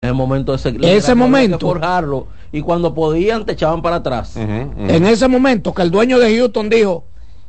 el momento ese momento que forjarlo, y cuando podían te echaban para atrás. En ese momento que el dueño de Houston dijo,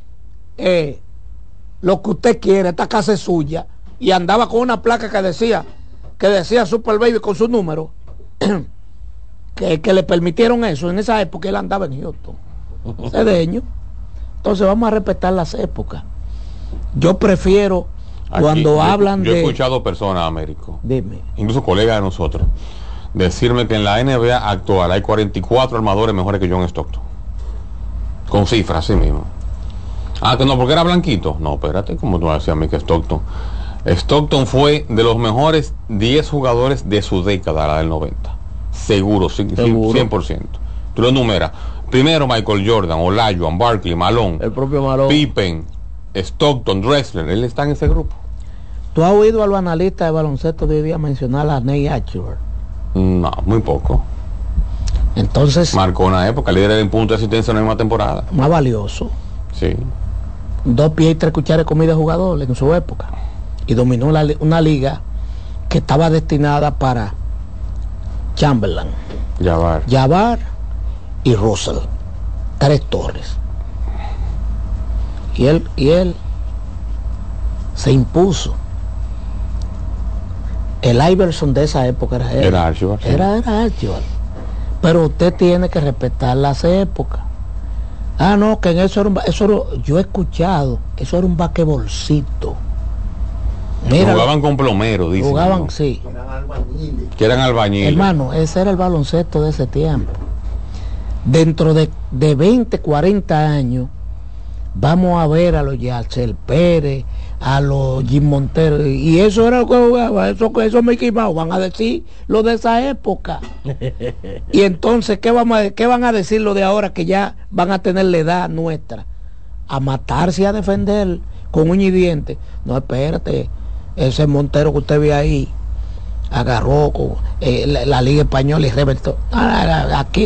lo que usted quiere, esta casa es suya, y andaba con una placa que decía Super Baby con su número, que le permitieron eso. En esa época él andaba en Houston, cedeño. Entonces vamos a respetar las épocas. Yo prefiero cuando hablan yo he escuchado personas, Américo, dime, incluso colegas de nosotros, decirme que en la NBA actual hay 44 armadores mejores que John Stockton, con cifras así mismo. Que no, porque era blanquito. No, espérate, como tú decías a mí que Stockton fue de los mejores 10 jugadores de su década, la del 90. Seguro, 100%. Tú lo enumeras. Primero Michael Jordan, Olajuwon, Barkley, Malone, el propio Malone, Pippen, Stockton, Drexler. Él está en ese grupo. ¿Tú has oído a los analistas de baloncesto de hoy día mencionar a Nate Archibald? No, muy poco. Entonces marcó una época, líder en punto de asistencia en la misma temporada. Más valioso. Sí. 2 pies y 3 cucharas de comida de jugador en su época. Y dominó una liga que estaba destinada para Chamberlain, Jabbar y Russell. 3 torres. Y él se impuso. El Iverson de esa época era él. Era Archibald. Sí. Era Archibald. Pero usted tiene que respetar las épocas. No, que en eso yo he escuchado, eso era un basquetbolcito. Mira, jugaban con plomero, dicen. Jugaban, ¿no? Sí. Que eran albañiles. Hermano, ese era el baloncesto de ese tiempo. Dentro de 20, 40 años, vamos a ver a los Yacel Pérez, a los Jim Montero, y eso era lo que jugaba, eso me equivocaba, van a decir lo de esa época. Y entonces, ¿qué van a decir lo de ahora que ya van a tener la edad nuestra? A matarse y a defender con uña y diente. No, espérate, ese Montero que usted ve ahí, agarró con la Liga Española y revertó. Aquí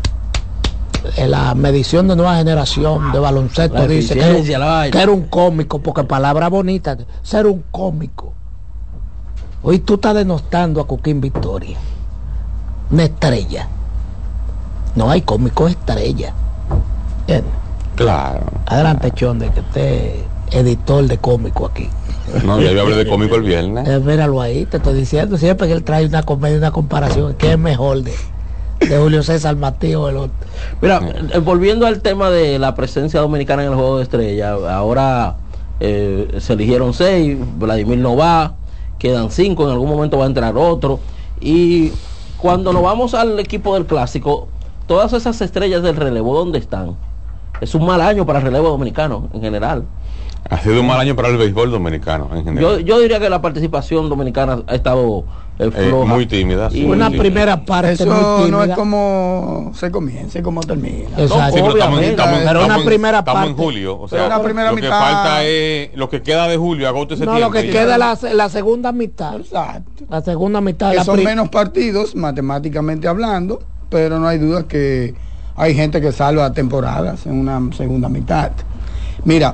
la medición de nueva generación de baloncesto dice que era un cómico, porque palabra bonita, ser un cómico. Hoy tú estás denostando a Coquín Victoria, una estrella. No hay cómico estrella. Bien. Claro. Adelante, Chonde, que esté editor de cómico aquí. No, ya yo hablé de cómico el viernes. Míralo ahí, te estoy diciendo siempre que él trae una comedia, una comparación, que es mejor de Julio César Matías el otro. Mira, volviendo al tema de la presencia dominicana en el Juego de Estrellas, ahora se eligieron 6, Vladimir no va, quedan 5, en algún momento va a entrar otro, y cuando nos vamos al equipo del Clásico, todas esas estrellas del relevo, ¿dónde están? Es un mal año para el relevo dominicano en general. Ha sido un mal año para el béisbol dominicano en general. Yo diría que la participación dominicana ha estado floja, muy tímida. Sí, una primera parte eso muy tímida. No es como se comienza y como termina. Exacto. Sí, pero una primera estamos parte. En julio, o sea, una primera lo mitad. que falta es lo que queda de julio, agosto y septiembre. No, lo que queda es la segunda mitad. Exacto. La segunda mitad. Que son menos partidos, matemáticamente hablando, pero no hay duda que hay gente que salva temporadas en una segunda mitad. Mira,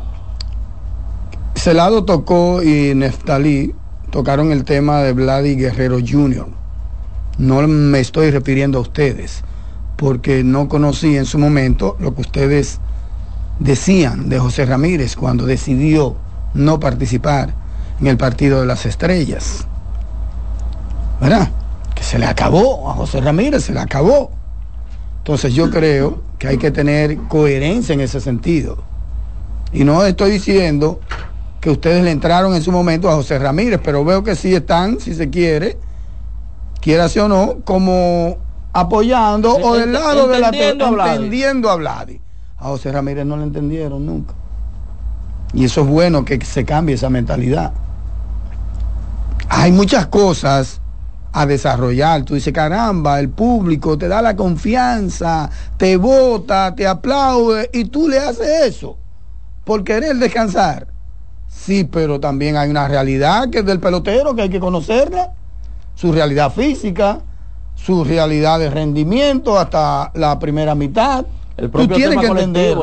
Celado tocó y Neftalí tocaron el tema de Vladi Guerrero Jr. No me estoy refiriendo a ustedes, porque no conocí en su momento lo que ustedes decían de José Ramírez cuando decidió no participar en el partido de las estrellas. ¿Verdad? Que se le acabó a José Ramírez, se le acabó. Entonces yo creo que hay que tener coherencia en ese sentido. Y no estoy diciendo que ustedes le entraron en su momento a José Ramírez, pero veo que sí están, si se quiere, quiera sí o no, como apoyando o del lado de la entendiendo a Vladi. A José Ramírez no le entendieron nunca. Y eso es bueno que se cambie esa mentalidad. Hay muchas cosas a desarrollar. Tú dices, caramba, el público te da la confianza, te vota, te aplaude, y tú le haces eso por querer descansar. Sí, pero también hay una realidad que es del pelotero, que hay que conocerla, su realidad física, su realidad de rendimiento hasta la primera mitad. Tú tienes que entender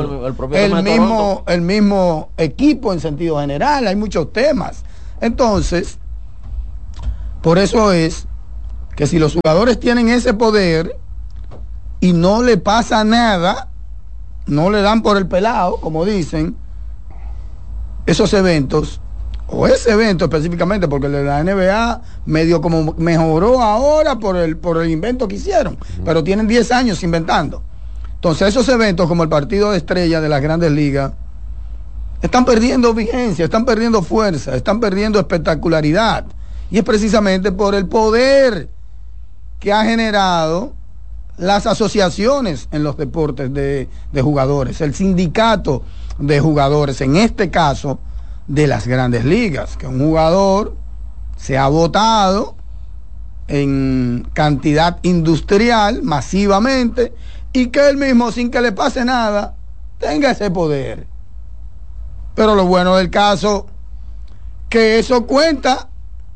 el mismo equipo en sentido general, hay muchos temas. Entonces, por eso es que si los jugadores tienen ese poder y no le pasa nada, no le dan por el pelado, como dicen, esos eventos, o ese evento específicamente, porque el de la NBA medio como mejoró ahora por el invento que hicieron, pero tienen 10 años inventando. Entonces esos eventos como el partido de estrella de las grandes ligas están perdiendo vigencia, están perdiendo fuerza, están perdiendo espectacularidad. Y es precisamente por el poder que ha generado las asociaciones en los deportes de jugadores, el sindicato de jugadores, en este caso de las grandes ligas, que un jugador se ha votado en cantidad industrial masivamente y que él mismo, sin que le pase nada, tenga ese poder. Pero lo bueno del caso, que eso cuenta,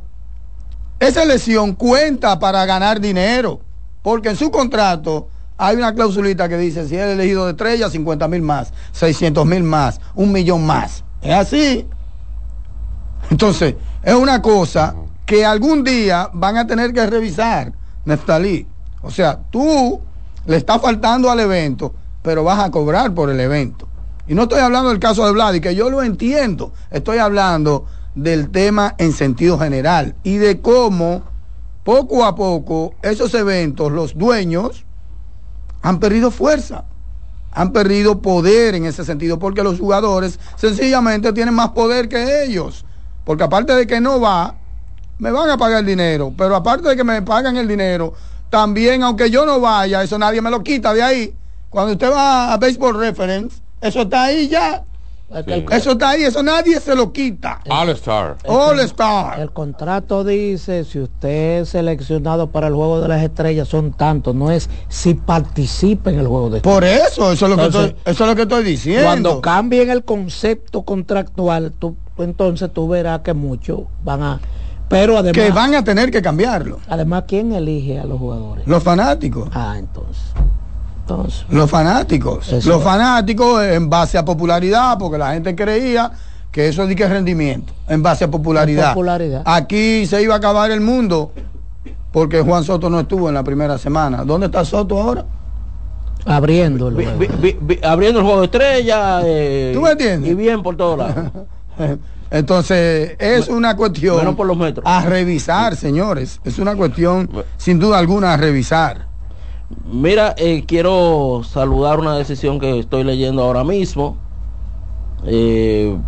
esa elección cuenta para ganar dinero, porque en su contrato hay una clausulita que dice, si es elegido de estrella, 50,000 más, 600,000 más, 1,000,000 más. Es así. Entonces, es una cosa que algún día van a tener que revisar, Neftalí. O sea, tú le estás faltando al evento, pero vas a cobrar por el evento. Y no estoy hablando del caso de Vladi, que yo lo entiendo. Estoy hablando del tema en sentido general y de cómo poco a poco esos eventos, los dueños han perdido fuerza, han perdido poder en ese sentido, porque los jugadores sencillamente tienen más poder que ellos, porque aparte de que no va, me van a pagar el dinero, pero aparte de que me pagan el dinero, también aunque yo no vaya, eso nadie me lo quita de ahí. Cuando usted va a Baseball Reference, eso está ahí ya. Sí. Eso está ahí, eso nadie se lo quita. All Star. All Star. El contrato dice, si usted es seleccionado para el Juego de las Estrellas, son tantos, no es si participa en el Juego de Estrellas. Por eso, eso es lo que estoy diciendo. Cuando cambien el concepto contractual, entonces tú verás que muchos van a... Pero además... Que van a tener que cambiarlo. Además, ¿quién elige a los jugadores? Los fanáticos. Entonces los fanáticos. Los fanáticos en base a popularidad, porque la gente creía que eso es de que rendimiento, en base a popularidad. Aquí se iba a acabar el mundo porque Juan Soto no estuvo en la primera semana. ¿Dónde está Soto ahora? Abriéndolo. Abriendo el Juego de Estrella. ¿Tú me entiendes? Y bien por todos lados. Entonces es una cuestión menos por los metros. A revisar, señores. Es una cuestión sin duda alguna a revisar. Mira, quiero saludar una decisión que estoy leyendo ahora mismo. Qué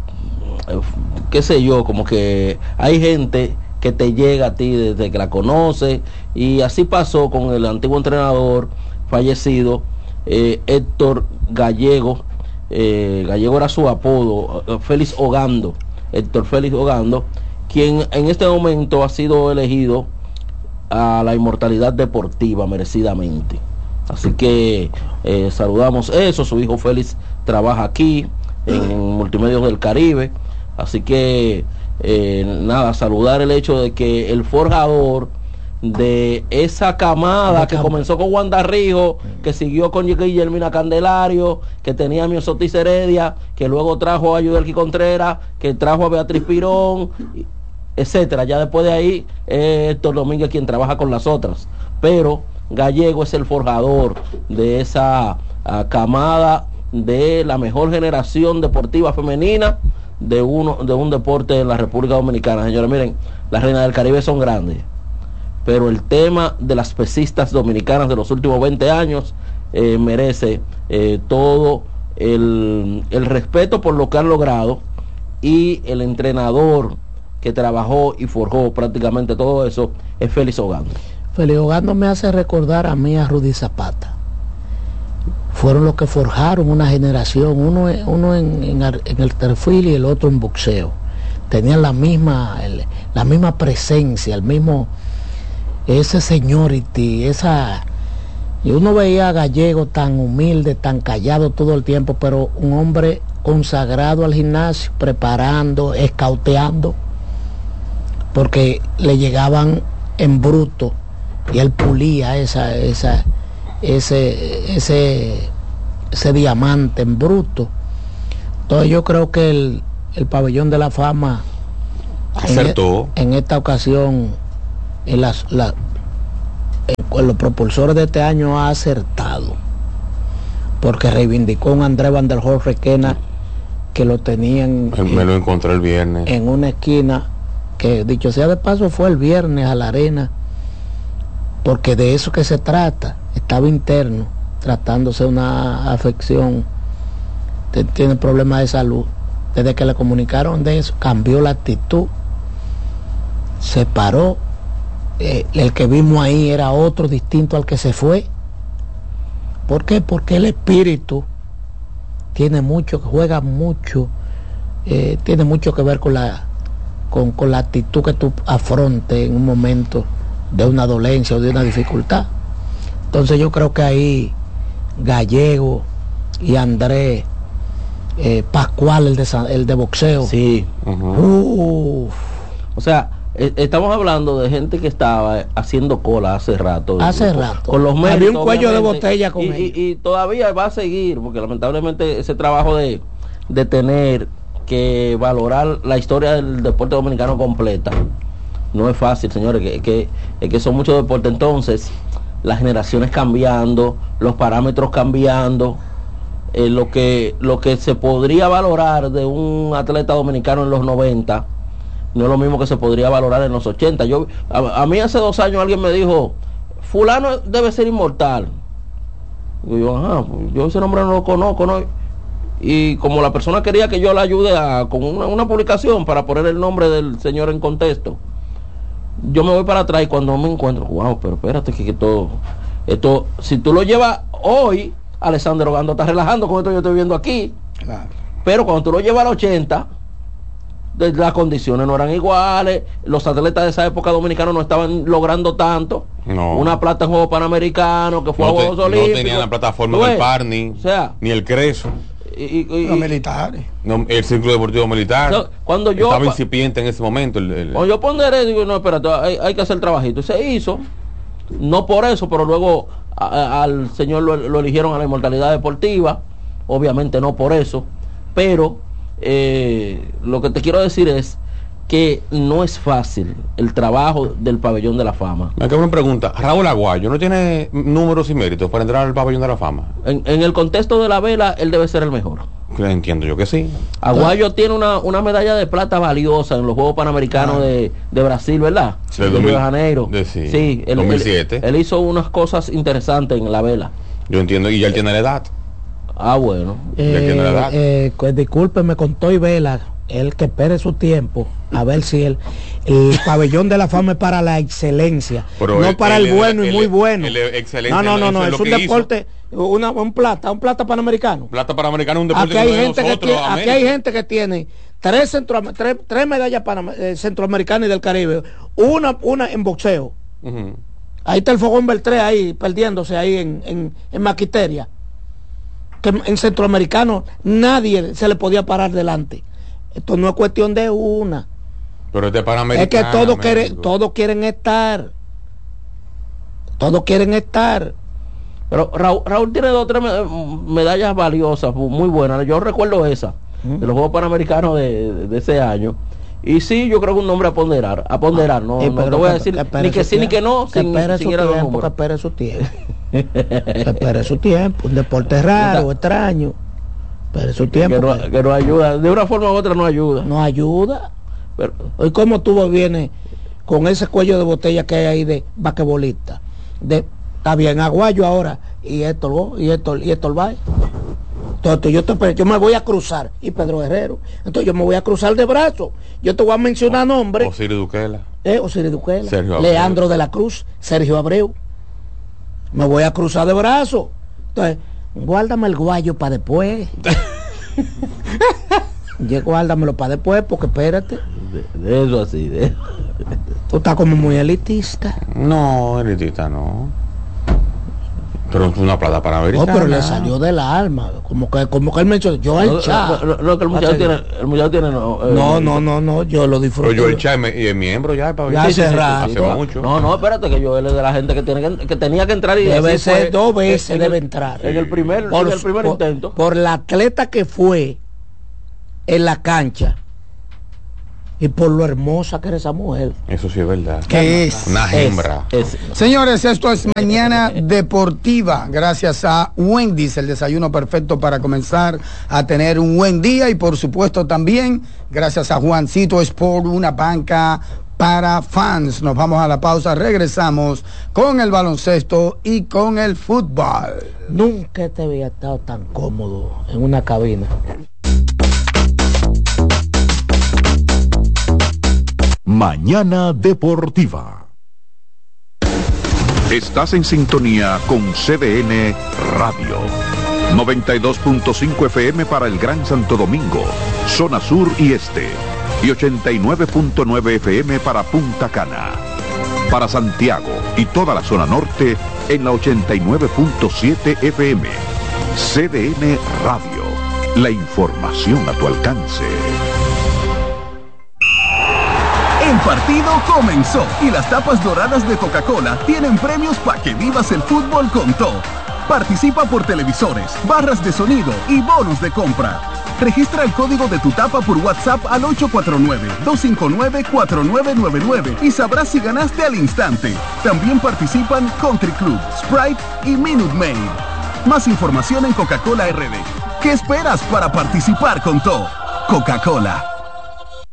sé yo, como que hay gente que te llega a ti desde que la conoce, y así pasó con el antiguo entrenador fallecido, Héctor Gallego. Gallego era su apodo, Félix Ogando, Héctor Félix Ogando, quien en este momento ha sido elegido a la inmortalidad deportiva merecidamente. Así que saludamos eso. Su hijo Félix trabaja aquí en Multimedios del Caribe, así que nada, saludar el hecho de que el forjador de esa camada que comenzó con Wanda Rijo, que siguió con Guillermina Candelario, que tenía a Miosotis Heredia, que luego trajo a Yudelki Contreras, que trajo a Beatriz Pirón, etcétera. Ya después de ahí Héctor Domínguez quien trabaja con las otras, pero Gallego es el forjador de esa camada de la mejor generación deportiva femenina de un deporte en la República Dominicana. Señores, miren, las reinas del Caribe son grandes, pero el tema de las pesistas dominicanas de los últimos 20 años merece todo el respeto por lo que han logrado, y el entrenador que trabajó y forjó prácticamente todo eso es Félix Ogando. Félix Ogando me hace recordar a mí a Rudy Zapata. Fueron los que forjaron una generación, uno en el terfil y el otro en boxeo. Tenían la misma presencia, el mismo, ese seniority, y uno veía a Gallego tan humilde, tan callado todo el tiempo, pero un hombre consagrado al gimnasio, preparando, escauteando, porque le llegaban en bruto y él pulía ese diamante en bruto. Entonces yo creo que el pabellón de la fama acertó en esta ocasión, con los propulsores de este año ha acertado, porque reivindicó un Andrés Van der Horst Requena que lo tenían Me lo encontré el viernes. en una esquina, que dicho sea de paso fue el viernes a la arena, porque de eso que se trata. Estaba interno, tratándose de una afección, tiene problemas de salud. Desde que le comunicaron de eso, cambió la actitud, se paró. El que vimos ahí era otro distinto al que se fue. ¿Por qué? Porque el espíritu tiene mucho, juega mucho, tiene mucho que ver con la actitud que tú afrontes en un momento de una dolencia o de una dificultad. Entonces yo creo que ahí Gallego y Andrés Pascual, el de boxeo. Sí. Uh-huh. O sea, estamos hablando de gente que estaba haciendo cola hace rato. Con los méritos, había un cuello de botella con él. Y todavía va a seguir, porque lamentablemente ese trabajo de tener que valorar la historia del deporte dominicano completa no es fácil, señores, que son muchos deportes. Entonces, las generaciones cambiando, los parámetros cambiando, lo que se podría valorar de un atleta dominicano en los 90 no es lo mismo que se podría valorar en los 80. A mí hace 2 años alguien me dijo, fulano debe ser inmortal. Y yo, yo ese nombre no lo conozco, ¿no? Y como la persona quería que yo le ayude con una publicación para poner el nombre del señor en contexto, yo me voy para atrás y cuando me encuentro, wow, pero espérate que esto, si tú lo llevas hoy, Alessandro Gando está relajando con esto que yo estoy viendo aquí. Claro. Pero cuando tú lo llevas al 80, las condiciones no eran iguales, los atletas de esa época dominicanos no estaban logrando tanto. No. Una plata en Juegos Panamericanos, que fue a Juegos Olímpicos. No tenían la plataforma del Parni, o sea, ni el Creso. Los militares. No, el Círculo Deportivo Militar. O sea, cuando yo estaba incipiente en ese momento. Cuando yo ponderé, digo, no, espérate, hay que hacer trabajito. Y se hizo, no por eso, pero luego al señor lo eligieron a la inmortalidad deportiva, obviamente no por eso, pero lo que te quiero decir es que no es fácil el trabajo del pabellón de la fama. Me queda una pregunta. Raúl Aguayo no tiene números y méritos para entrar al pabellón de la fama. En el contexto de la vela, él debe ser el mejor. Entiendo yo que sí. Aguayo tiene una medalla de plata valiosa en los Juegos Panamericanos de Brasil, ¿verdad? De Río de Janeiro. Sí, 2007. Él hizo unas cosas interesantes en la vela. Yo entiendo, y ya él tiene la edad. Bueno. Ya tiene la edad. Pues discúlpeme con Toy Vela, él que espere su tiempo, a ver si el pabellón de la fama es para la excelencia, pero no para el bueno y muy bueno. No, es un deporte, un plata panamericano. Plata panamericano es un deporte. Aquí hay gente que tiene tres medallas centroamericanas y del Caribe, una en boxeo. Uh-huh. Ahí está el Fogón Beltré ahí perdiéndose ahí en Maquiteria, que en centroamericano nadie se le podía parar delante. Esto no es cuestión de una. Pero es de Panamericana. Es que todos quieren estar. Todos quieren estar. Pero Raúl tiene 2 o 3 medallas valiosas, muy buenas. Yo recuerdo esa, de los Juegos Panamericanos de ese año. Y sí, yo creo que un nombre a ponderar. No te voy a decir ni que sí ni que no. Que espere su tiempo, que espere su tiempo. Que espere su tiempo. Un deporte raro, extraño. Pero su tiempo que no ayuda, de una forma u otra no ayuda. No ayuda. Pero hoy como tú vienes con ese cuello de botella que hay ahí de basquetbolista. Está bien, Aguayo ahora y Héctor va. Entonces yo me voy a cruzar, y Pedro Herrero. Entonces yo me voy a cruzar de brazo. Yo te voy a mencionar nombres. Osiris Duquela. Sergio Leandro de la Cruz, Sergio Abreu. Me voy a cruzar de brazo. Entonces, guárdame el guayo para después. Guárdamelo para después, porque espérate. De eso así, Tú estás como muy elitista. No, elitista no. Pero es una plata panamericana. No, pero le salió del alma. Como que él mencionó, yo el Chá. No, que el muchacho tiene no, yo lo disfruto. Pero yo el Chá es miembro ya. Ya hace rato. Hace mucho. No, espérate, que yo él es de la gente que tenía que entrar y debe ser 2 veces debe entrar. En el primer intento. Por la atleta que fue en la cancha. y por lo hermosa que era esa mujer. Eso sí es verdad. ¿Qué es? Una hembra. Señores, esto es Mañana Deportiva. Gracias a Wendy's, el desayuno perfecto para comenzar a tener un buen día. Y por supuesto también, gracias a Juancito Sport, una banca para fans. Nos vamos a la pausa, regresamos con el baloncesto y con el fútbol. Nunca te había estado tan cómodo en una cabina. Mañana Deportiva. Estás en sintonía con CDN Radio. 92.5 FM para el Gran Santo Domingo, zona sur y este. Y 89.9 FM para Punta Cana. Para Santiago y toda la zona norte en la 89.7 FM. CDN Radio. La información a tu alcance. El partido comenzó y las tapas doradas de Coca-Cola tienen premios para que vivas el fútbol con todo. Participa por televisores, barras de sonido y bonos de compra. Registra el código de tu tapa por WhatsApp al 849-259-4999 y sabrás si ganaste al instante. También participan Country Club, Sprite y Minute Maid. Más información en Coca-Cola RD. ¿Qué esperas para participar con todo? Coca-Cola.